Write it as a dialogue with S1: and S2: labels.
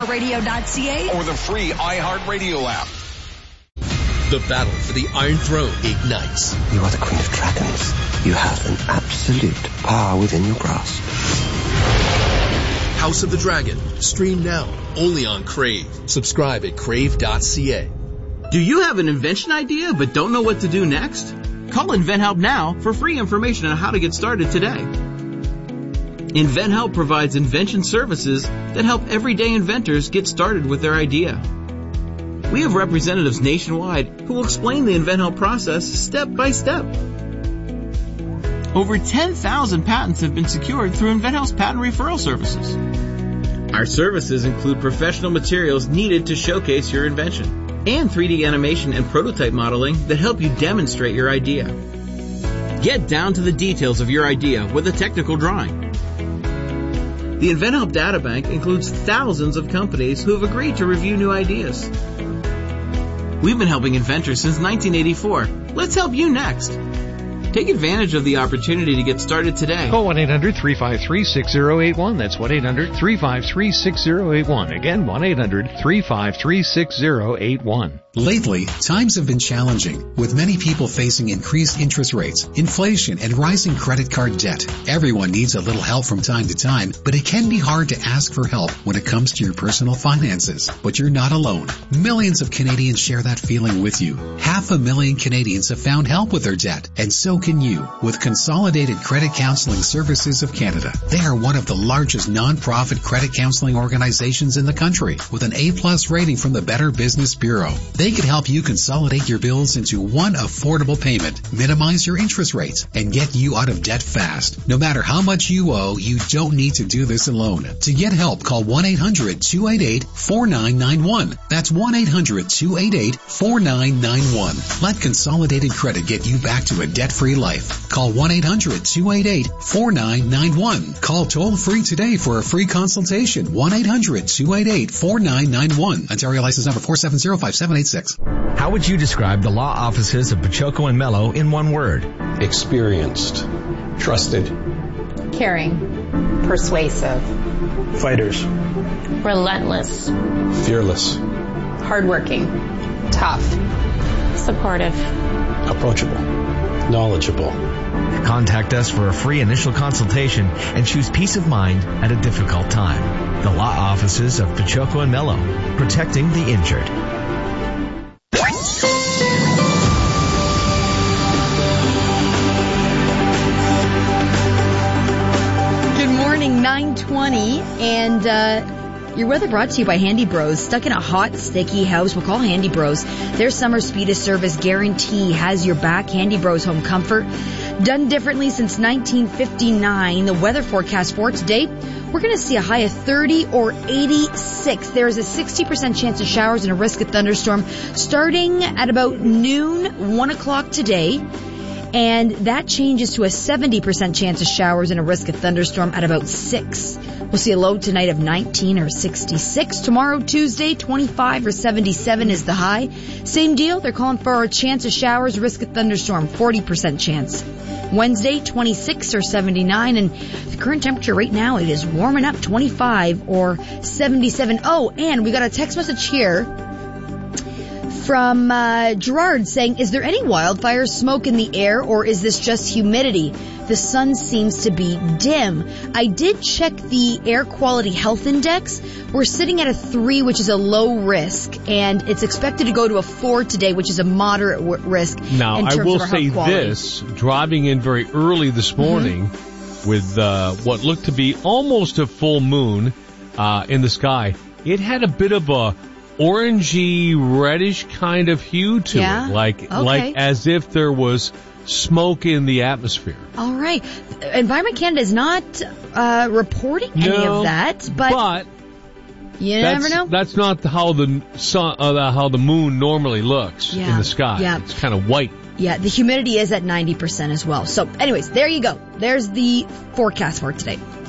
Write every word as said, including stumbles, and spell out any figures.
S1: radio dot c a
S2: or the free iHeartRadio app.
S3: The battle for the Iron Throne ignites.
S4: You are the Queen of Dragons. You have an absolute power within your grasp.
S3: House of the Dragon. Stream now. Only on Crave. Subscribe at crave dot c a.
S5: Do you have an invention idea but don't know what to do next? Call InventHelp now for free information on how to get started today. InventHelp provides invention services that help everyday inventors get started with their idea. We have representatives nationwide who will explain the InventHelp process step by step. Over ten thousand patents have been secured through InventHelp's patent referral services. Our services include professional materials needed to showcase your invention and three D animation and prototype modeling that help you demonstrate your idea. Get down to the details of your idea with a technical drawing. The InventHelp Databank includes thousands of companies who have agreed to review new ideas. We've been helping inventors since nineteen eighty-four. Let's help you next. Take advantage of the opportunity to get started today.
S6: Call one eight hundred three five three six zero eight one. That's one eight hundred three five three six zero eight one. Again, one eight hundred three five three six zero eight one.
S7: Lately, times have been challenging, with many people facing increased interest rates, inflation, and rising credit card debt. Everyone needs a little help from time to time, but it can be hard to ask for help when it comes to your personal finances. But you're not alone. Millions of Canadians share that feeling with you. Half a million Canadians have found help with their debt, and so can you, with Consolidated Credit Counseling Services of Canada. They are one of the largest non-profit credit counseling organizations in the country, with an A-plus rating from the Better Business Bureau. They can help you consolidate your bills into one affordable payment, minimize your interest rates, and get you out of debt fast. No matter how much you owe, you don't need to do this alone. To get help, call one eight hundred two eight eight four nine nine one. That's one eight hundred two eight eight four nine nine one. Let Consolidated Credit get you back to a debt-free life. Call one eight hundred two eight eight four nine nine one. Call toll-free today for a free consultation. one eight hundred two eight eight four nine nine one. Ontario license number four seven zero five seven eight six.
S8: How would you describe the law offices of Pachoco and Mello in one word?
S9: Experienced. Trusted.
S10: Caring. Persuasive.
S9: Fighters.
S10: Relentless.
S9: Fearless.
S10: Hardworking. Tough. Supportive.
S9: Approachable. Knowledgeable.
S8: Contact us for a free initial consultation and choose peace of mind at a difficult time. The law offices of Pachoco and Mello, protecting the injured.
S11: nine twenty, and uh, your weather brought to you by Handy Bros. Stuck in a hot, sticky house? Well, call Handy Bros. Their summer speed of service guarantee has your back. Handy Bros Home Comfort. Done differently since nineteen fifty-nine. The weather forecast for today, we're going to see a high of thirty or eighty-six. There is a sixty percent chance of showers and a risk of thunderstorm starting at about noon, one o'clock today. And that changes to a seventy percent chance of showers and a risk of thunderstorm at about six. We'll see a low tonight of nineteen or sixty-six. Tomorrow, Tuesday, twenty-five or seventy-seven is the high. Same deal. They're calling for a chance of showers, risk of thunderstorm, forty percent chance. Wednesday, twenty-six or seventy-nine. And the current temperature right now, it is warming up, twenty-five or seventy-seven. Oh, and we got a text message here from uh, Gerard saying, is there any wildfire smoke in the air, or is this just humidity? The sun seems to be dim. I did check the air quality health index. We're sitting at a three, which is a low risk, and it's expected to go to a four today, which is a moderate w- risk.
S12: Now,
S11: in
S12: I
S11: terms
S12: will
S11: of our
S12: say
S11: health quality.
S12: this, driving in very early this morning mm-hmm. with uh, what looked to be almost a full moon uh, in the sky, it had a bit of a orangey, reddish kind of hue to
S11: yeah?
S12: it, like
S11: okay.
S12: like as if there was smoke in the atmosphere.
S11: All right. Environment Canada is not uh, reporting any
S12: no,
S11: of that, but,
S12: but
S11: you
S12: that's,
S11: never know.
S12: That's not how the sun, uh, how the moon normally looks
S11: yeah.
S12: in the sky.
S11: Yeah.
S12: It's kind of white.
S11: Yeah, the humidity is at ninety percent as well. So, anyways, there you go. There's the forecast for today.